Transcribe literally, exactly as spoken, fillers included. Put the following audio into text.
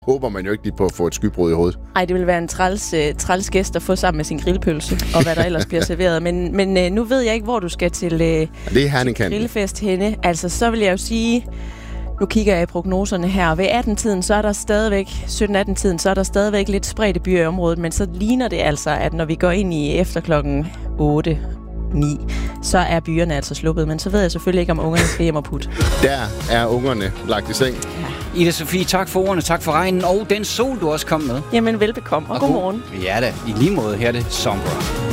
håber man jo ikke lige på at få et skybrud i hovedet. Ej, det vil være en træls, uh, træls gæst at få sammen med sin grillpølse, og hvad der ellers bliver serveret. Men, men uh, nu ved jeg ikke, hvor du skal til, uh, det er til grillfest henne. Altså, så vil jeg jo sige... Nu kigger jeg i prognoserne her. Ved atten-tiden, så er der stadigvæk, sytten-atten-tiden, så er der stadigvæk lidt spredte byer i området, men så ligner det altså, at når vi går ind i efter klokken otte ni, så er byerne altså sluppet. Men så ved jeg selvfølgelig ikke, om ungerne skal hjem og putte. Der er ungerne lagt i seng. Ja. Ida Sofie, tak for ordene, tak for regnen, og den sol, du også kom med. Jamen, velbekomme, og, og godmorgen. Ja da, i lige måde her er det Sombra.